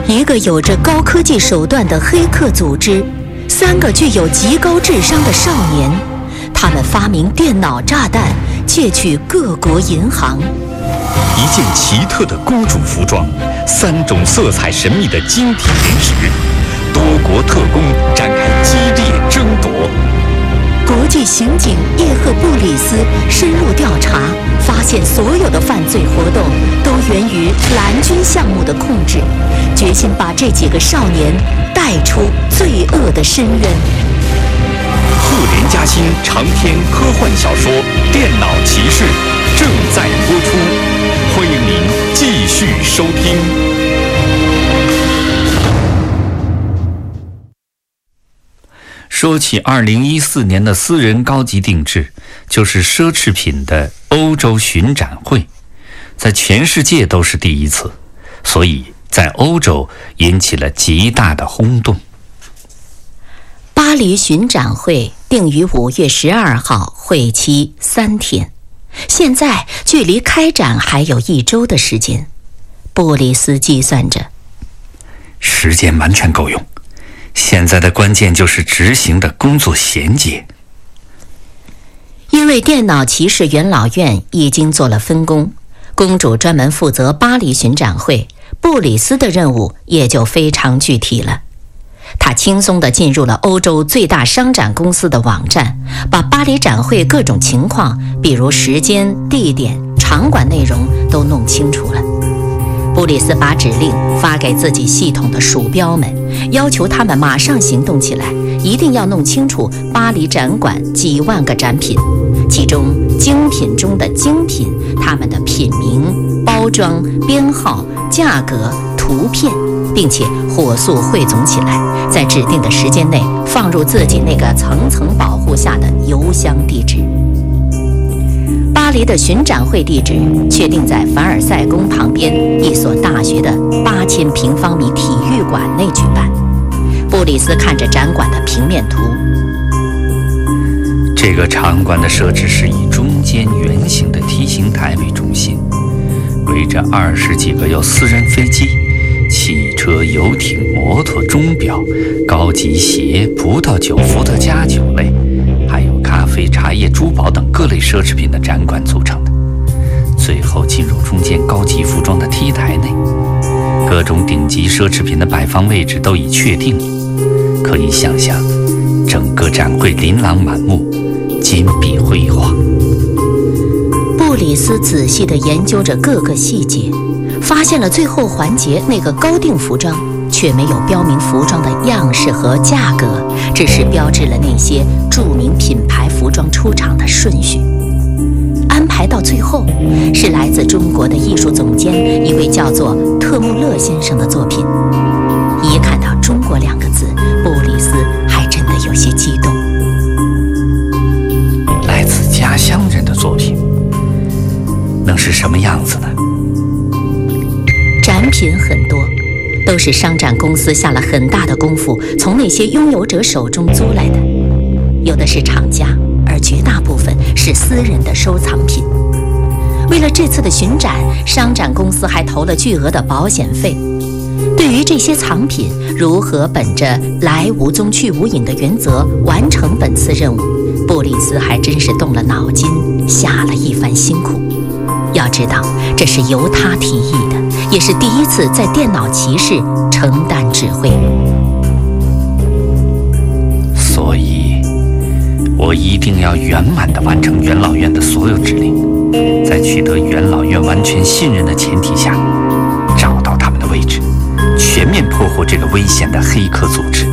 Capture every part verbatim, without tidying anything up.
一个有着高科技手段的黑客组织，三个具有极高智商的少年，他们发明电脑炸弹，窃取各国银行。 一件奇特的公主服装，三种色彩神秘的晶体原石，多国特工展开激烈争夺。 国际刑警叶赫布里斯深入调查，发现所有的犯罪活动都源于蓝军项目的控制，决心把这几个少年带出罪恶的深渊。 赫连加辛长篇科幻小说《电脑骑士》正在播出，欢迎您继续收听。说起二零一四年的私人高级定制，就是奢侈品的欧洲巡展会，在全世界都是第一次，所以在欧洲引起了极大的轰动。 巴黎巡展会定于五月十二号，会期三天。现在距离开展还有一周的时间，布里斯计算着， 时间完全够用。现在的关键就是执行的工作衔接。 因为电脑骑士元老院已经做了分工，公主专门负责巴黎巡展会，布里斯的任务也就非常具体了。他轻松地进入了欧洲最大商展公司的网站，把巴黎展会各种情况，比如时间、地点、场馆内容都弄清楚了。布里斯把指令发给自己系统的鼠标们，要求他们马上行动起来，一定要弄清楚巴黎展馆几万个展品，其中精品中的精品，他们的品名、包装、编号、价格、图片，并且火速汇总起来，在指定的时间内放入自己那个层层保护下的邮箱地址。巴黎的巡展会地址确定在凡尔赛宫旁边一所大学的八千平方米体育馆内举办。布里斯看着展馆的平面图， 这个场馆的设置是以中间圆形的梯形台为中心，围着二十几个由私人飞机、汽车、游艇、摩托、钟表、高级鞋、葡萄酒、伏特加酒类，还有咖啡、茶叶、珠宝等各类奢侈品的展馆组成的。最后进入中间高级服装的 T 台内，各种顶级奢侈品的摆放位置都已确定，可以想象整个展会琳琅满目，金碧辉煌。 布里斯仔细地研究着各个细节，发现了最后环节那个高定服装却没有标明服装的样式和价格，只是标志了那些著名品牌服装出场的顺序。安排到最后是来自中国的艺术总监一位叫做特穆勒先生的作品。一看到中国两个字，布里斯还真的有些激动。 来自家乡人的作品能是什么样子呢？ 展品很多，都是商展公司下了很大的功夫从那些拥有者手中租来的，有的是厂家，而绝大部分是私人的收藏品。为了这次的巡展，商展公司还投了巨额的保险费。对于这些藏品如何本着来无踪去无影的原则完成本次任务，布里斯还真是动了脑筋，下了一番辛苦。要知道，这是由他提议的，也是第一次在电脑骑士承担指挥。 所以我一定要圆满地完成元老院的所有指令，在取得元老院完全信任的前提下，找到他们的位置，全面破获这个危险的黑客组织。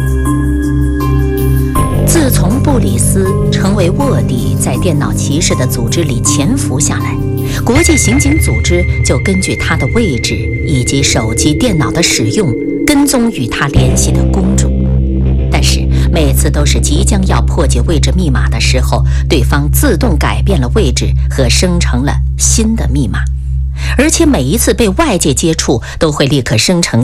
自从布里斯成为卧底，在电脑骑士的组织里潜伏下来，国际刑警组织就根据他的位置以及手机电脑的使用，跟踪与他联系的公主。但是每次都是即将要破解位置密码的时候，对方自动改变了位置和生成了新的密码，而且每一次被外界接触都会立刻生成